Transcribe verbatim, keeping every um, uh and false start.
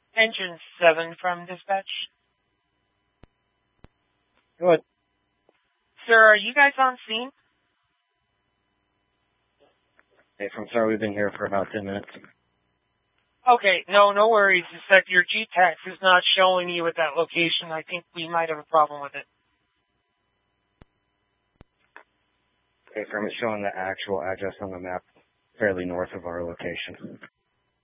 Engine seven from dispatch. Good. Sir, are you guys on scene? Hey, from sir, we've been here for about ten minutes. Okay, no, no worries. It's that your G TAX is not showing you at that location. I think we might have a problem with it. Okay, from it's showing the actual address on the map fairly north of our location.